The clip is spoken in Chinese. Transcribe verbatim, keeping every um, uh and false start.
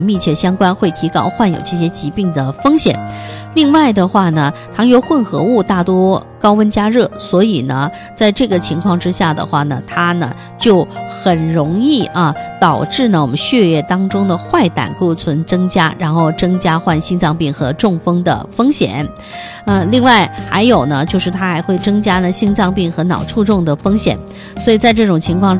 密切相关，会提高患有这些疾病的风险。另外的话呢，糖油混合物大多高温加热，所以呢，在这个情况之下的话呢，它呢就很容易啊导致呢我们血液当中的坏胆固醇增加，然后增加患心脏病和中风的风险。呃，另外还有呢，就是它还会增加呢心脏病和脑卒中的风险。所以在这种情况之